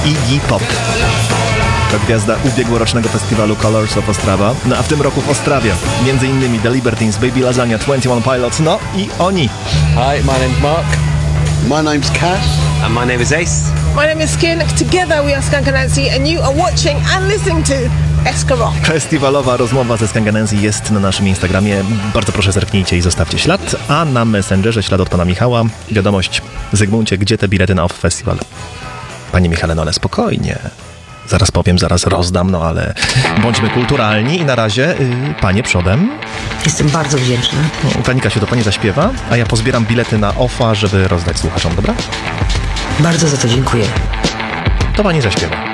Iggy Pop. To gwiazda ubiegłorocznego festiwalu Colors of Ostrava. No a w tym roku w Ostrawie m.in. The Libertines, Baby Lasagna, 21 Pilots, no i oni. Hi, my name's Mark. My name's Cass. And my name is Ace. My name is Skin. Together we are Skunk Anansi and you are watching and listening to Eska Rock. Festiwalowa rozmowa ze Skunk Anansi jest na naszym Instagramie. Bardzo proszę zerknijcie i zostawcie ślad. A na Messengerze ślad od pana Michała. Wiadomość: Zygmuncie, gdzie te bilety na Off Festival? Panie Michale, no ale spokojnie. Zaraz powiem, zaraz rozdam, no ale bądźmy kulturalni i na razie panie przodem. Jestem bardzo wdzięczna. Pani Kasiu, to pani zaśpiewa, a ja pozbieram bilety na Offa, żeby rozdać słuchaczom, dobra? Bardzo za to dziękuję. To pani zaśpiewa.